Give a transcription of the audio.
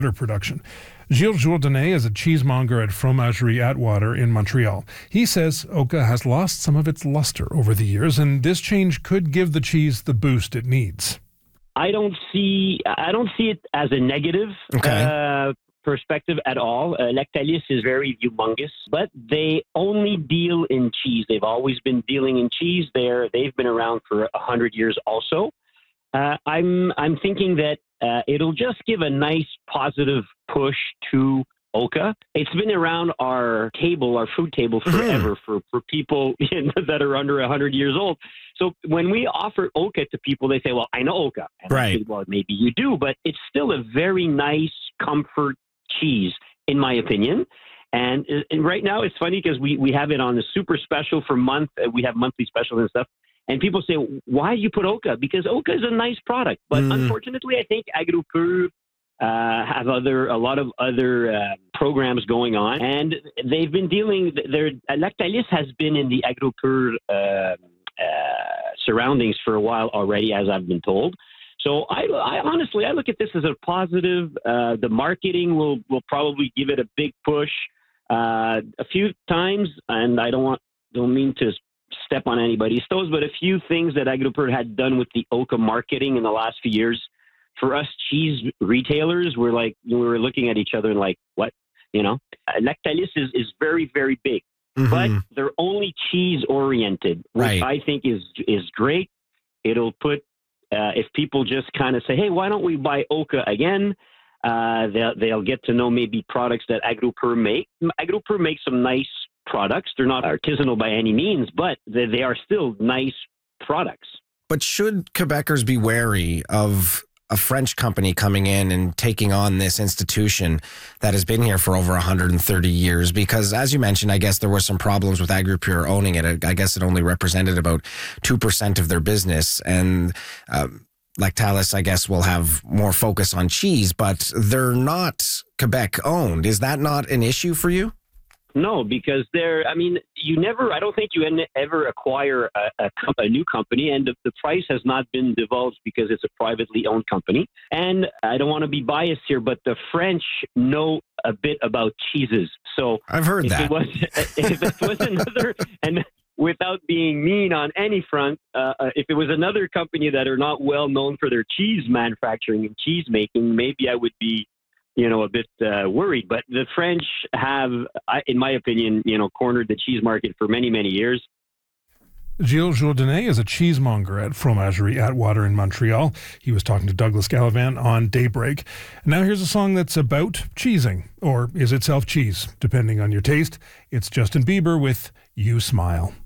production. Gilles Jourdain is a cheesemonger at Fromagerie Atwater in Montreal. He says Oka has lost some of its luster over the years, and this change could give the cheese the boost it needs. I don't see it as a negative perspective at all. Lactalis is very humongous, but they only deal in cheese. They've always been dealing in cheese. They've been around for 100 years also. I'm thinking that it'll just give a nice positive push to Oka. It's been around our food table forever for people that are under 100 years old. So when we offer Oka to people, they say, well, I know Oka. And I say, well, maybe you do, but it's still a very nice comfort cheese, in my opinion. And right now it's funny because we have it on the super special for month. We have monthly specials and stuff. And people say, why do you put Oka? Because Oka is a nice product. But unfortunately, I think AgroPur have a lot of other programs going on. And they've been Lactalis has been in the AgroPur surroundings for a while already, as I've been told. So I honestly look at this as a positive. The marketing will probably give it a big push a few times, and I don't mean to step on anybody's toes, but a few things that AgroPur had done with the Oka marketing in the last few years, for us cheese retailers, we were looking at each other and like, what? Lactalis is very, very big, but they're only cheese oriented, which I think is great. It'll put if people just kind of say, hey, why don't we buy Oka again? They'll get to know maybe products that AgroPur make. AgroPur makes some nice products. They're not artisanal by any means, but they are still nice products. But should Quebecers be wary of a French company coming in and taking on this institution that has been here for over 130 years? Because as you mentioned, I guess there were some problems with AgroPur owning it. I guess it only represented about 2% of their business. And Lactalis, I guess, will have more focus on cheese, but they're not Quebec owned. Is that not an issue for you? No, because I don't think you ever acquire a new company, and the price has not been divulged because it's a privately owned company. And I don't want to be biased here, but the French know a bit about cheeses. So I've heard that. If it was another, and without being mean on any front, if it was another company that are not well known for their cheese manufacturing and cheese making, maybe I would be a bit worried. But the French have, in my opinion, cornered the cheese market for many, many years. Gilles Jourdain is a cheesemonger at Fromagerie Atwater in Montreal. He was talking to Douglas Gallivan on Daybreak. Now here's a song that's about cheesing, or is itself cheese, depending on your taste. It's Justin Bieber with You Smile.